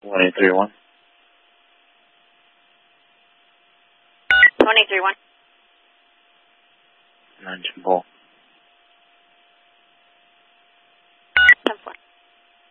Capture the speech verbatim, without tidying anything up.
one eight three one. one eight three one. nine two four. ten four.